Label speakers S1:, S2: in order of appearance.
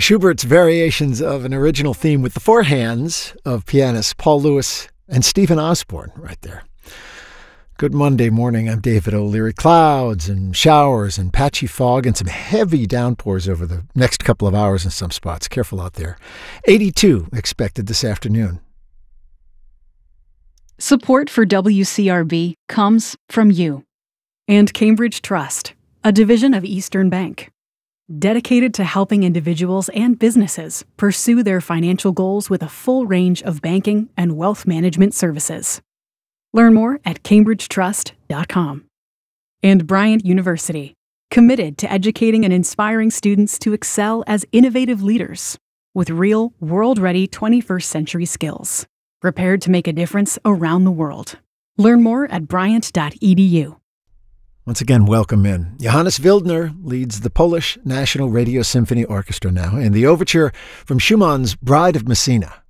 S1: Schubert's variations of an original theme with the four hands of pianists Paul Lewis and Stephen Osborne right there. Good Monday morning. I'm David O'Leary. Clouds and showers and patchy fog and some heavy downpours over the next couple of hours in some spots. Careful out there. 82 expected this afternoon.
S2: Support for WCRB comes from you and Cambridge Trust, a division of Eastern Bank, dedicated to helping individuals and businesses pursue their financial goals with a full range of banking and wealth management services. Learn more at cambridgetrust.com. And Bryant University, committed to educating and inspiring students to excel as innovative leaders with real, world-ready 21st century skills, prepared to make a difference around the world. Learn more at bryant.edu.
S1: Once again, welcome in. Johannes Wildner leads the Polish National Radio Symphony Orchestra now, and the overture from Schumann's Bride of Messina.